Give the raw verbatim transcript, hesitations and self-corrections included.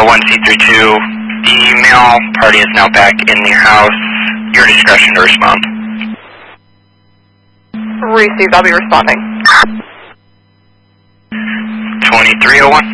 one C three two, the male party is now back in the house. Your discretion to respond. Received, I'll be responding. twenty-three oh one.